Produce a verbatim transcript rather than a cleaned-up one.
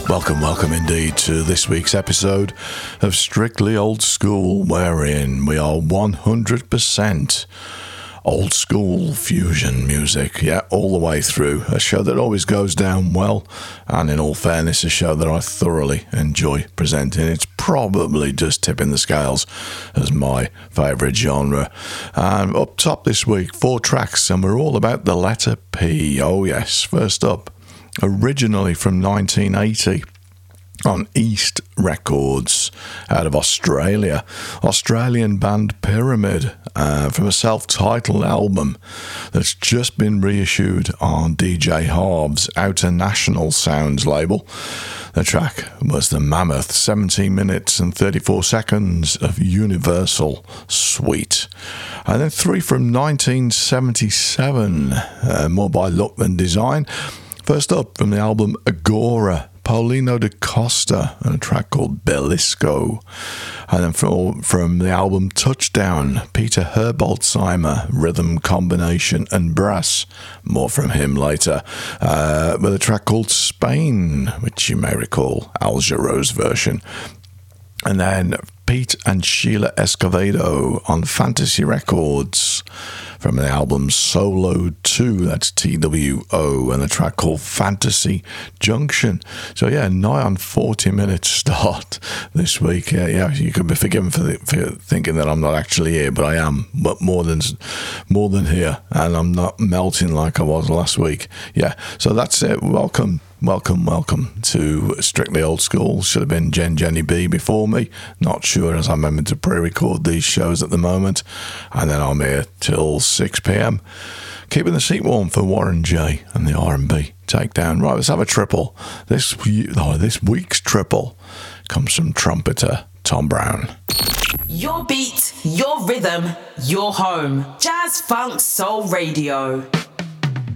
Welcome, welcome indeed to this week's episode of Strictly Old School, wherein we are one hundred percent old school fusion music, yeah, all the way through. A show that always goes down well, and in all fairness, a show that I thoroughly enjoy presenting. It's probably just tipping the scales as my favourite genre. And up top this week, four tracks, and we're all about the letter P. Oh yes, first up, originally from nineteen eighty on East Records out of Australia, Australian band Pyramid, uh, from a self-titled album that's just been reissued on D J Harv's Outer National Sounds label. The track was the mammoth seventeen minutes and thirty-four seconds of Universal Sweet. And then three from nineteen seventy-seven, uh, more by look than design. First up, from the album Agora, Paulino da Costa, and a track called Belisco. And then from, from the album Touchdown, Peter Herbolzheimer, Rhythm Combination and Brass. More from him later. Uh, with a track called Spain, which you may recall, Al Jarreau's version. And then Pete and Sheila Escovedo on Fantasy Records from the album Solo two, that's T W O, and the track called Fantasy Junction. So yeah, nigh on forty minutes start this week. Yeah, yeah, you can be forgiven for, the, for thinking that I'm not actually here, but I am, but more than more than here, and I'm not melting like I was last week. Yeah, so that's it. Welcome. Welcome, welcome to Strictly Old School. Should have been Jen Jenny B before me. Not sure, as I'm having to pre-record these shows at the moment. And then I'm here till six p.m. Keeping the seat warm for Warren J and the R and B Takedown. Right, let's have a triple. This, oh, this week's triple comes from trumpeter Tom Brown. Your beat, your rhythm, your home. Jazz Funk Soul Radio.